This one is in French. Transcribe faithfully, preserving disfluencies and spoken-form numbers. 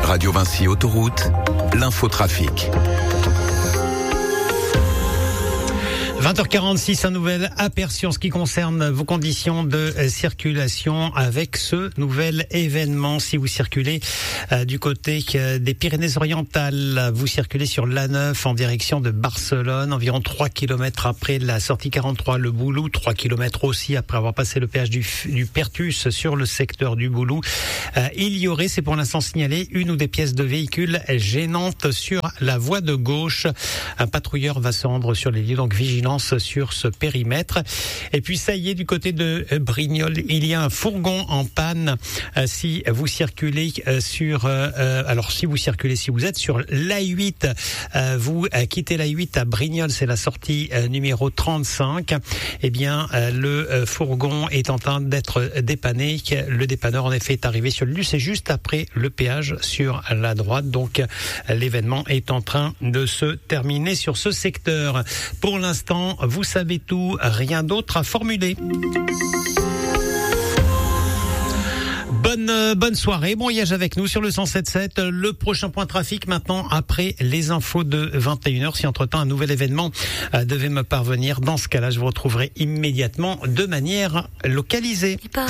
Radio Vinci Autoroute, l'infotrafic. vingt heures quarante-six, un nouvel aperçu en ce qui concerne vos conditions de circulation avec ce nouvel événement. Si vous circulez euh, du côté euh, des Pyrénées-Orientales, vous circulez sur l'A neuf en direction de Barcelone, environ trois kilomètres après la sortie quarante-trois, le Boulou, trois kilomètres aussi après avoir passé le péage du, du Pertus sur le secteur du Boulou. Euh, il y aurait, c'est pour l'instant signalé, une ou des pièces de véhicules gênantes sur la voie de gauche. Un patrouilleur va se rendre sur les lieux, donc vigilance sur ce périmètre. Et puis ça y est, du côté de Brignoles, il y a un fourgon en panne. Euh, si vous circulez euh, sur, euh, alors si vous circulez, si vous êtes sur l'A huit, euh, vous euh, quittez l'A huit à Brignoles, c'est la sortie euh, numéro trente-cinq. Eh bien, euh, le euh, fourgon est en train d'être dépanné. Le dépanneur, en effet, est arrivé sur le lieu. C'est juste après le péage sur la droite. Donc, euh, l'événement est en train de se terminer sur ce secteur. Pour l'instant, vous savez tout, rien d'autre à formuler. Bonne, euh, bonne soirée, bon voyage avec nous sur le cent sept sept. Le prochain point trafic maintenant après les infos de vingt et une heures. Si entre-temps un nouvel événement euh, devait me parvenir, dans ce cas-là, je vous retrouverai immédiatement de manière localisée.